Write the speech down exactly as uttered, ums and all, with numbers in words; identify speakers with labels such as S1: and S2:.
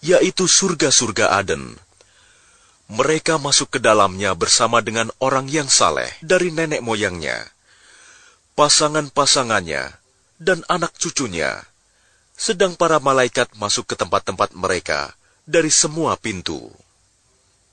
S1: yaitu surga-surga Aden. Mereka masuk ke dalamnya bersama dengan orang yang saleh dari nenek moyangnya, pasangan-pasangannya, dan anak cucunya, sedang para malaikat masuk ke tempat-tempat mereka dari semua pintu.